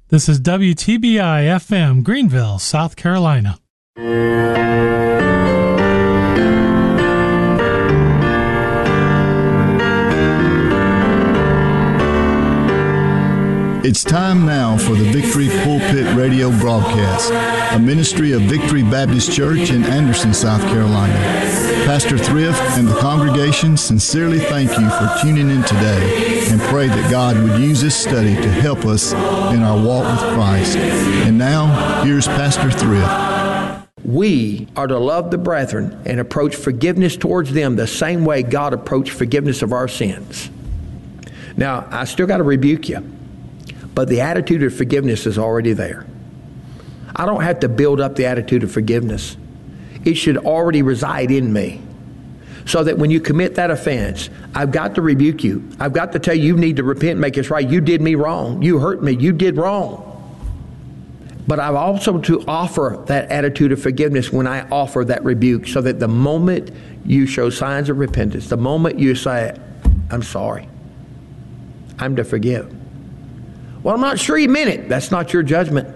This is WTBI FM, Greenville, South Carolina. It's time now for the Victory Pulpit Radio broadcast, a ministry of Victory Baptist Church in Anderson, South Carolina. Pastor Thrift and the congregation sincerely thank you for tuning in today and pray that God would use this study to help us in our walk with Christ. And now, here's Pastor Thrift. We are to love the brethren and approach forgiveness towards them the same way God approached forgiveness of our sins. Now, I still got to rebuke you. But the attitude of forgiveness is already there. I don't have to build up the attitude of forgiveness. It should already reside in me. So that when you commit that offense, I've got to rebuke you. I've got to tell you, you need to repent and make this right. You did me wrong. You hurt me. You did wrong. But I've also to offer that attitude of forgiveness when I offer that rebuke, so that the moment you show signs of repentance, the moment you say, I'm sorry, I'm to forgive. Well, I'm not sure he meant it. That's not your judgment.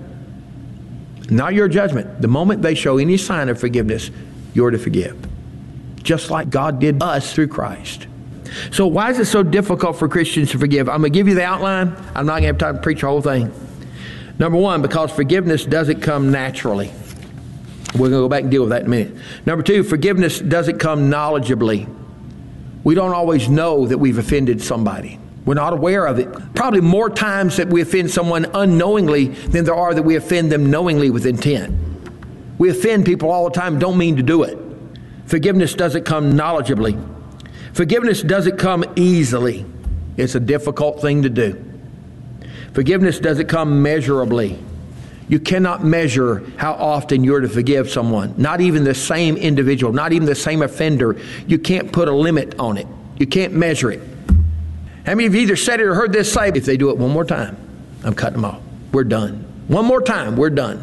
Not your judgment. The moment they show any sign of forgiveness, you're to forgive. Just like God did us through Christ. So why is it so difficult for Christians to forgive? I'm going to give you the outline. I'm not going to have time to preach the whole thing. Number one, because forgiveness doesn't come naturally. We're going to go back and deal with that in a minute. Number two, forgiveness doesn't come knowledgeably. We don't always know that we've offended somebody. We're not aware of it. Probably more times that we offend someone unknowingly than there are that we offend them knowingly with intent. We offend people all the time, don't mean to do it. Forgiveness doesn't come knowledgeably. Forgiveness doesn't come easily. It's a difficult thing to do. Forgiveness doesn't come measurably. You cannot measure how often you're to forgive someone. Not even the same individual, not even the same offender. You can't put a limit on it. You can't measure it. How many of you either said it or heard this say, if they do it one more time, I'm cutting them off. We're done. One more time, we're done.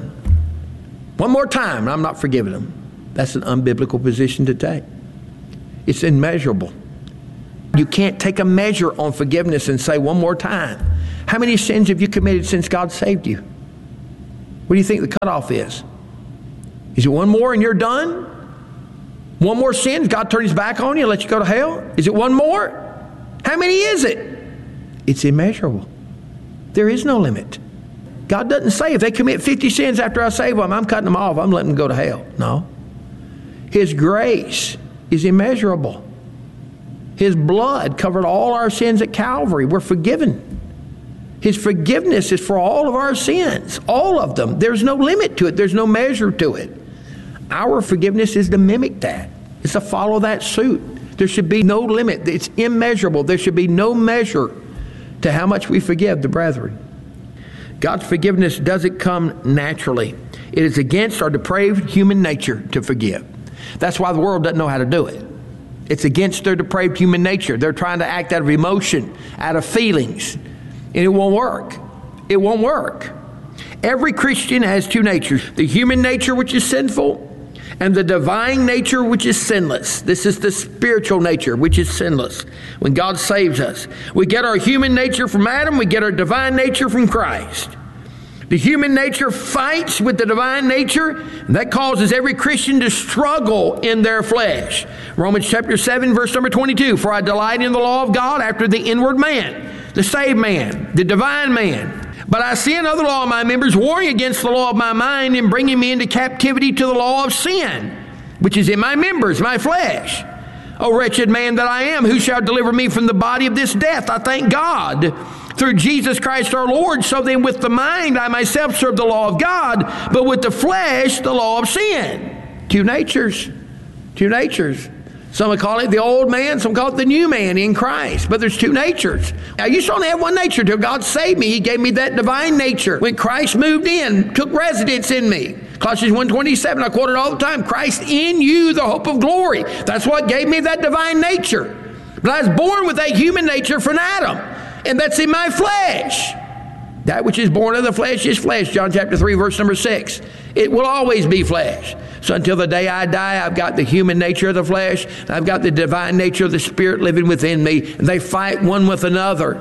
One more time, I'm not forgiving them. That's an unbiblical position to take. It's immeasurable. You can't take a measure on forgiveness and say one more time. How many sins have you committed since God saved you? What do you think the cutoff is? Is it one more and you're done? One more sin, God turns his back on you and lets you go to hell? Is it one more? How many is it? It's immeasurable. There is no limit. God doesn't say if they commit 50 sins after I save them, I'm cutting them off, I'm letting them go to hell. No. His grace is immeasurable. His blood covered all our sins at Calvary. We're forgiven. His forgiveness is for all of our sins. All of them. There's no limit to it. There's no measure to it. Our forgiveness is to mimic that. It's to follow that suit. There should be no limit. It's immeasurable. There should be no measure to how much we forgive the brethren. God's forgiveness doesn't come naturally. It is against our depraved human nature to forgive. That's why the world doesn't know how to do it. It's against their depraved human nature. They're trying to act out of emotion, out of feelings, and it won't work. It won't work. Every Christian has two natures. The human nature, which is sinful, and the divine nature, which is sinless. This is the spiritual nature, which is sinless. When God saves us, we get our human nature from Adam. We get our divine nature from Christ. The human nature fights with the divine nature, and that causes every Christian to struggle in their flesh. Romans chapter 7, verse number 22. For I delight in the law of God after the inward man, the saved man, the divine man. But I see another law in my members, warring against the law of my mind and bringing me into captivity to the law of sin, which is in my members, my flesh. O wretched man that I am, who shall deliver me from the body of this death? I thank God through Jesus Christ our Lord. So then with the mind I myself serve the law of God, but with the flesh the law of sin. Two natures. Two natures. Some would call it the old man, some call it the new man in Christ. But there's two natures. I used to only have one nature till God saved me. He gave me that divine nature. When Christ moved in, took residence in me. Colossians 1:27, I quote it all the time. Christ in you, the hope of glory. That's what gave me that divine nature. But I was born with that human nature from Adam. And that's in my flesh. That which is born of the flesh is flesh. John chapter 3, verse number 6. It will always be flesh. So until the day I die, I've got the human nature of the flesh. I've got the divine nature of the Spirit living within me. And they fight one with another.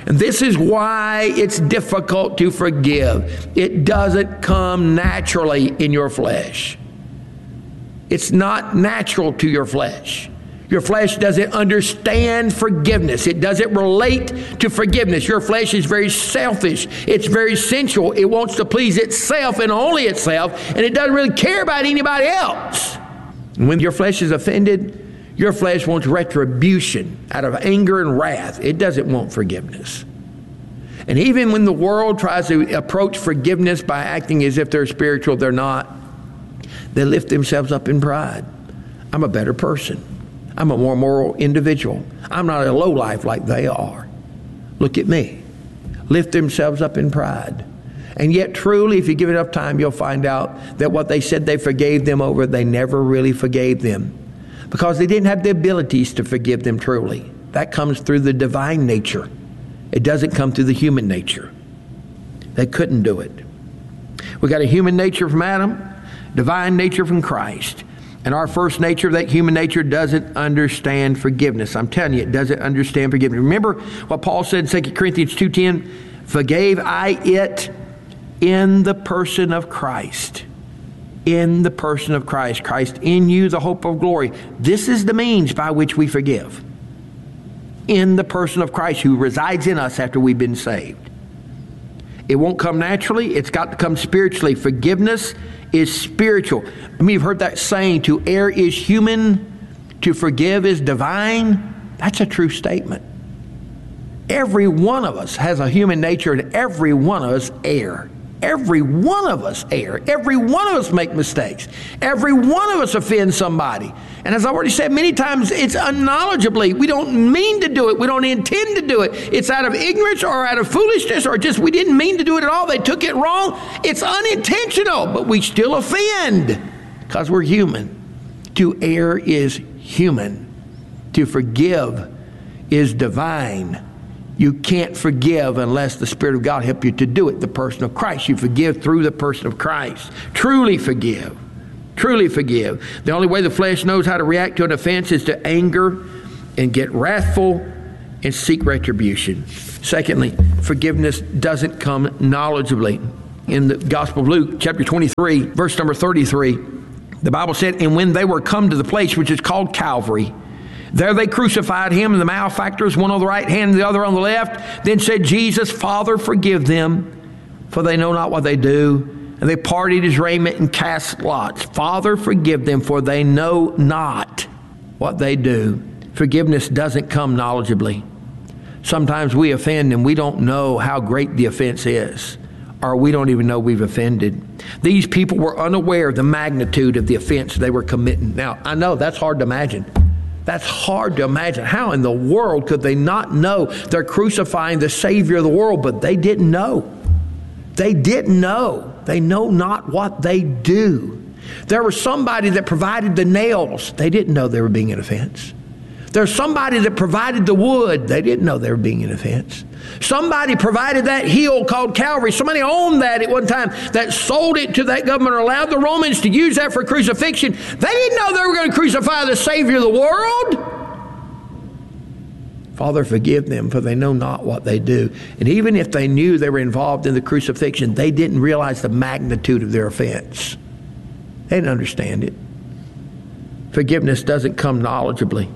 And this is why it's difficult to forgive. It doesn't come naturally in your flesh. It's not natural to your flesh. Your flesh doesn't understand forgiveness. It doesn't relate to forgiveness. Your flesh is very selfish. It's very sensual. It wants to please itself and only itself, and it doesn't really care about anybody else. And when your flesh is offended, your flesh wants retribution out of anger and wrath. It doesn't want forgiveness. And even when the world tries to approach forgiveness by acting as if they're spiritual, they're not. They lift themselves up in pride. I'm a better person. I'm a more moral individual. I'm not a lowlife like they are. Look at me. Lift themselves up in pride. And yet truly, if you give enough time, you'll find out that what they said they forgave them over, they never really forgave them. Because they didn't have the abilities to forgive them truly. That comes through the divine nature. It doesn't come through the human nature. They couldn't do it. We got a human nature from Adam, divine nature from Christ. And our first nature, that human nature, doesn't understand forgiveness. I'm telling you, it doesn't understand forgiveness. Remember what Paul said in 2 Corinthians 2:10? Forgave I it in the person of Christ. In the person of Christ. Christ in you, the hope of glory. This is the means by which we forgive. In the person of Christ who resides in us after we've been saved. It won't come naturally. It's got to come spiritually. Forgiveness is spiritual. I mean, you've heard that saying, to err is human, to forgive is divine. That's a true statement. Every one of us has a human nature, and every one of us err. Every one of us err. Every one of us make mistakes. Every one of us offend somebody. And as I already said many times, it's unknowledgeably. We don't mean to do it. We don't intend to do it. It's out of ignorance or out of foolishness or just we didn't mean to do it at all. They took it wrong. It's unintentional, but we still offend because we're human. To err is human. To forgive is divine. You can't forgive unless the Spirit of God help you to do it, the person of Christ. You forgive through the person of Christ. Truly forgive. Truly forgive. The only way the flesh knows how to react to an offense is to anger and get wrathful and seek retribution. Secondly, forgiveness doesn't come knowledgeably. In the Gospel of Luke, chapter 23, verse number 33, the Bible said, and when they were come to the place which is called Calvary, there they crucified him and the malefactors, one on the right hand and the other on the left. Then said Jesus, Father, forgive them, for they know not what they do. And they parted his raiment and cast lots. Father, forgive them, for they know not what they do. Forgiveness doesn't come knowledgeably. Sometimes we offend and we don't know how great the offense is, or we don't even know we've offended. These people were unaware of the magnitude of the offense they were committing. Now, I know that's hard to imagine. That's hard to imagine. How in the world could they not know they're crucifying the Savior of the world? But they didn't know. They didn't know. They know not what they do. There was somebody that provided the nails. They didn't know they were being an offense. There's somebody that provided the wood. They didn't know they were being an offense. Somebody provided that hill called Calvary. Somebody owned that at one time that sold it to that government or allowed the Romans to use that for crucifixion. They didn't know they were going to crucify the Savior of the world. Father, forgive them, for they know not what they do. And even if they knew they were involved in the crucifixion, they didn't realize the magnitude of their offense. They didn't understand it. Forgiveness doesn't come knowledgeably.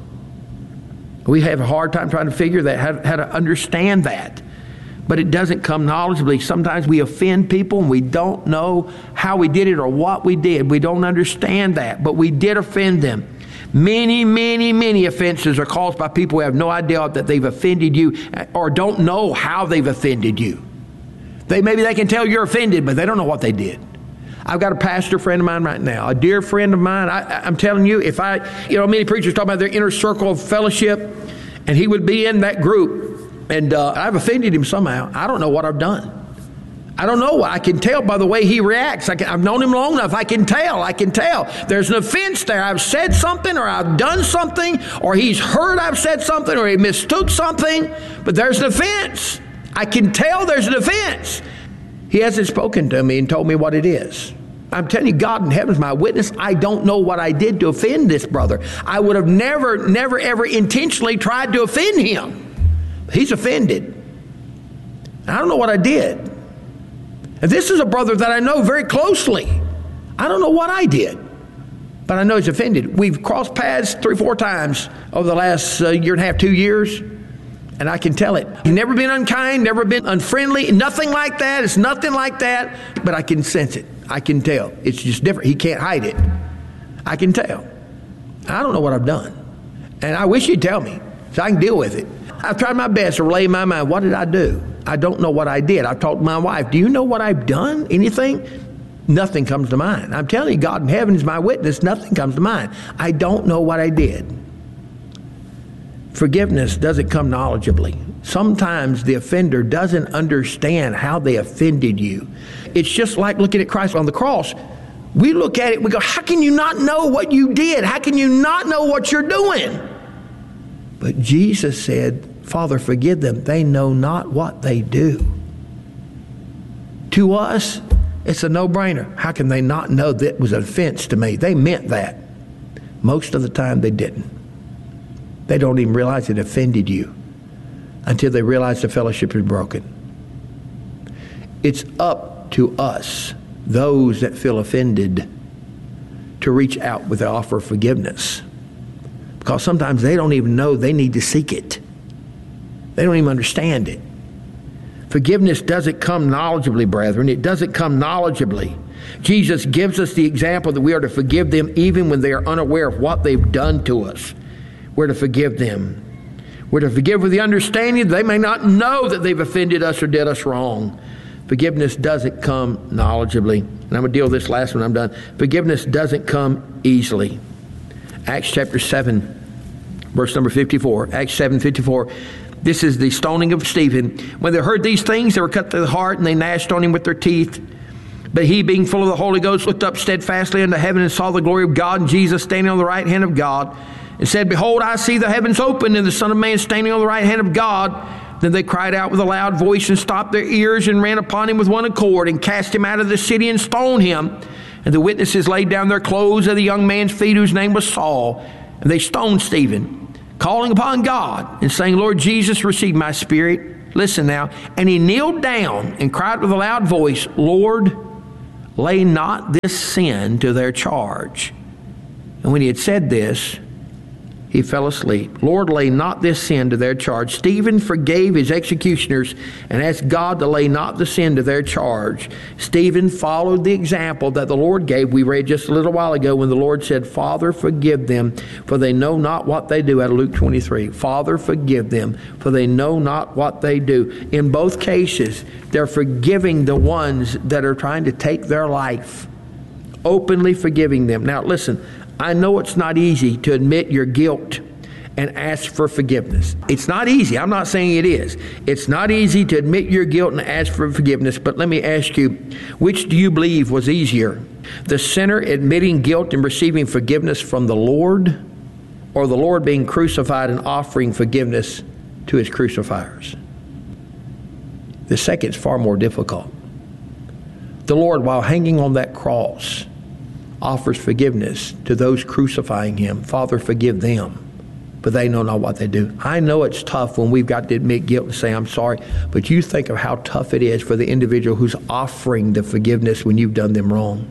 We have a hard time trying to figure that, how to understand that. But it doesn't come knowledgeably. Sometimes we offend people and we don't know how we did it or what we did. We don't understand that, but we did offend them. Many, many, many offenses are caused by people who have no idea that they've offended you or don't know how they've offended you. Maybe they can tell you're offended, but they don't know what they did. I've got a pastor friend of mine right now, a dear friend of mine. I'm telling you, many preachers talk about their inner circle of fellowship, and he would be in that group, and I've offended him somehow. I don't know what I've done. I don't know. I can tell by the way he reacts. I've known him long enough. I can tell. There's an offense there. I've said something, or I've done something, or he's heard I've said something, or he mistook something, but there's an offense. I can tell there's an offense. He hasn't spoken to me and told me what it is. I'm telling you, God in heaven is my witness. I don't know what I did to offend this brother. I would have never, ever intentionally tried to offend him. He's offended. I don't know what I did. And this is a brother that I know very closely. I don't know what I did, but I know he's offended. We've crossed paths 3 or 4 times over the last year and a half, 2 years, and I can tell it. He's never been unkind, never been unfriendly, nothing like that. It's nothing like that, but I can sense it. I can tell. It's just different. He can't hide it. I can tell. I don't know what I've done, and I wish you'd tell me so I can deal with it. I've tried my best to relay in my mind, what did I do? I don't know what I did. I've talked to my wife, do you know what I've done? Anything? Nothing comes to mind. I'm telling you, God in heaven is my witness. Nothing comes to mind. I don't know what I did. Forgiveness doesn't come knowledgeably. Sometimes the offender doesn't understand how they offended you. It's just like looking at Christ on the cross. We look at it, we go, how can you not know what you did? How can you not know what you're doing? But Jesus said, Father, forgive them. They know not what they do. To us, it's a no-brainer. How can they not know that was an offense to me? They meant that. Most of the time they didn't. They don't even realize it offended you until they realize the fellowship is broken. It's up to us, those that feel offended, to reach out with the offer of forgiveness. Because sometimes they don't even know they need to seek it. They don't even understand it. Forgiveness doesn't come knowledgeably, brethren. It doesn't come knowledgeably. Jesus gives us the example that we are to forgive them even when they are unaware of what they've done to us. We're to forgive them. We're to forgive with the understanding that they may not know that they've offended us or did us wrong. Forgiveness doesn't come knowledgeably. And I'm going to deal with this last one, I'm done. Forgiveness doesn't come easily. Acts chapter 7, verse number 54. Acts 7:54. This is the stoning of Stephen. When they heard these things, they were cut to the heart, and they gnashed on him with their teeth. But he, being full of the Holy Ghost, looked up steadfastly unto heaven and saw the glory of God and Jesus standing on the right hand of God, and said, Behold, I see the heavens open and the Son of Man standing on the right hand of God. Then they cried out with a loud voice and stopped their ears and ran upon him with one accord and cast him out of the city and stoned him. And the witnesses laid down their clothes at the young man's feet, whose name was Saul. And they stoned Stephen, calling upon God and saying, Lord Jesus, receive my spirit. Listen now. And he kneeled down and cried with a loud voice, Lord, lay not this sin to their charge. And when he had said this, he fell asleep. Lord, lay not this sin to their charge. Stephen forgave his executioners and asked God to lay not the sin to their charge. Stephen followed the example that the Lord gave. We read just a little while ago when the Lord said, Father, forgive them, for they know not what they do, out of Luke 23. Father, forgive them, for they know not what they do. In both cases, they're forgiving the ones that are trying to take their life, openly forgiving them. Now, listen, I know it's not easy to admit your guilt and ask for forgiveness. It's not easy. I'm not saying it is. It's not easy to admit your guilt and ask for forgiveness. But let me ask you, which do you believe was easier? The sinner admitting guilt and receiving forgiveness from the Lord, or the Lord being crucified and offering forgiveness to his crucifiers? The second is far more difficult. The Lord, while hanging on that cross, offers forgiveness to those crucifying him. Father, forgive them, but they know not what they do. I know it's tough when we've got to admit guilt and say, I'm sorry, but you think of how tough it is for the individual who's offering the forgiveness when you've done them wrong.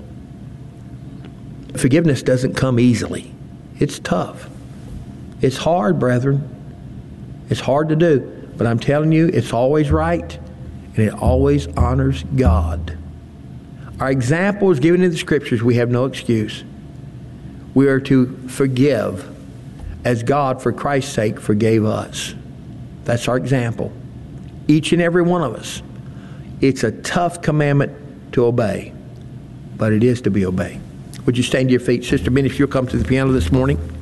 Forgiveness doesn't come easily. It's tough. It's hard, brethren. It's hard to do, but I'm telling you, it's always right, and it always honors God. Our example is given in the Scriptures. We have no excuse. We are to forgive as God, for Christ's sake, forgave us. That's our example. Each and every one of us. It's a tough commandment to obey, but it is to be obeyed. Would you stand to your feet? Sister Minnie, if you'll come to the piano this morning.